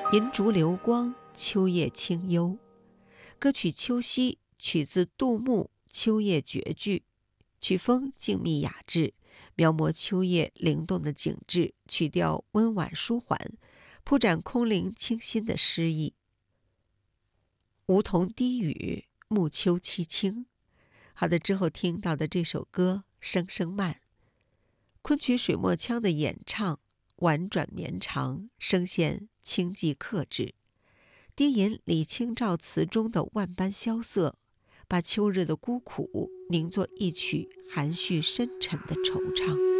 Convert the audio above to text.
银烛流光，秋夜清幽。歌曲《秋夕》取自杜牧《秋夜绝句》，曲风静谧雅致，描摹秋夜灵动的景致，曲调温婉舒缓，铺展空灵清新的诗意。梧桐低语，暮秋凄清。好的，之后听到的这首歌《声声慢》，昆曲水墨腔的演唱婉转绵长，声线清寂克制，低吟李清照词中的万般萧瑟，把秋日的孤苦凝作一曲含蓄深沉的惆怅。